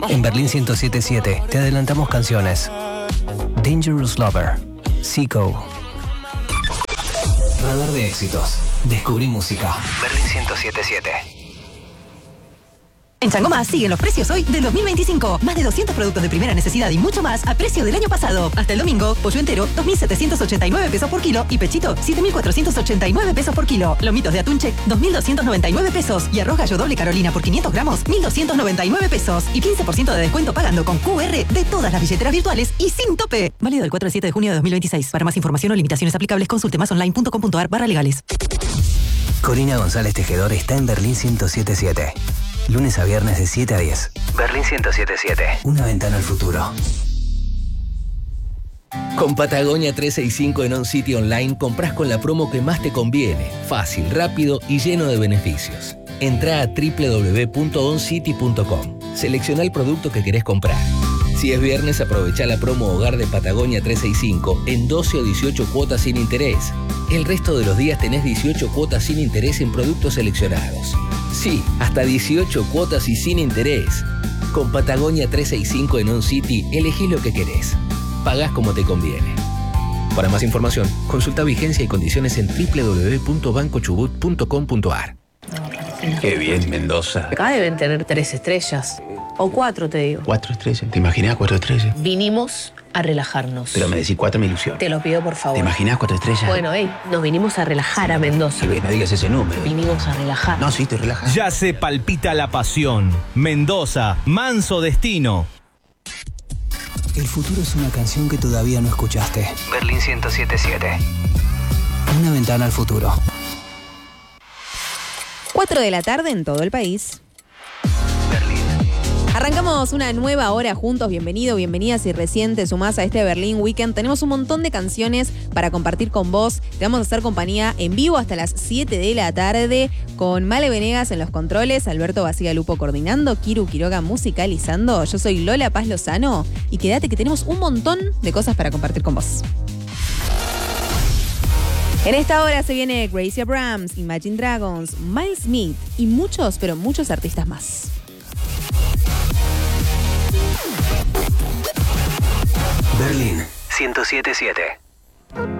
En Berlín 107.7 te adelantamos canciones. Dangerous Lover, Zico. Radar de éxitos. Descubrí música. Berlín 107.7. En Changomás siguen los precios hoy del 2025. Más de 200 productos de primera necesidad y mucho más a precio del año pasado. Hasta el domingo, pollo entero, 2.789 pesos por kilo y pechito, 7.489 pesos por kilo. Lomitos de atún check, 2.299 pesos. Y arroz gallo doble Carolina por 500 gramos, 1.299 pesos. Y 15% de descuento pagando con QR de todas las billeteras virtuales y sin tope. Válido del 4 al 7 de junio de 2026. Para más información o limitaciones aplicables, consulte másonline.com.ar/legales. Corina González Tejedor está en Berlín 107.7. Lunes a viernes de 7 a 10. Berlín 107.7. Una ventana al futuro. Con Patagonia 365 en On City Online compras con la promo que más te conviene. Fácil, rápido y lleno de beneficios. Entrá a www.oncity.com. Selecciona el producto que querés comprar. Si es viernes, aprovecha la promo Hogar de Patagonia 365 en 12 o 18 cuotas sin interés. El resto de los días tenés 18 cuotas sin interés en productos seleccionados. Sí, hasta 18 cuotas y sin interés. Con Patagonia 365 en On City, elegís lo que querés. Pagás como te conviene. Para más información, consulta vigencia y condiciones en www.bancochubut.com.ar. Qué bien, Mendoza. Acá deben tener 3 estrellas. O 4, te digo. 4 estrellas. ¿Te imaginás 4 estrellas? Vinimos a relajarnos. Pero me decís 4, me ilusiona. Te lo pido, por favor. ¿Te imaginás 4 estrellas? Bueno, nos vinimos a relajar a Mendoza. No digas ese número. Vinimos a relajar. No, sí, estoy relajado. Ya se palpita la pasión. Mendoza, manso destino. El futuro es una canción que todavía no escuchaste. Berlín 107.7. Una ventana al futuro. 4 de la tarde en todo el país. Arrancamos una nueva hora juntos. Bienvenido, bienvenida si recién te sumás a este Berlín Weekend. Tenemos un montón de canciones para compartir con vos. Te vamos a hacer compañía en vivo hasta las 7 de la tarde con Male Venegas en los controles, Alberto Bacigalupo coordinando, Kiru Quiroga musicalizando. Yo soy Lola Paz Lozano y quédate que tenemos un montón de cosas para compartir con vos. En esta hora se viene Gracie Abrams, Imagine Dragons, Miles Smith y muchos, pero muchos artistas más. Berlín 107.7.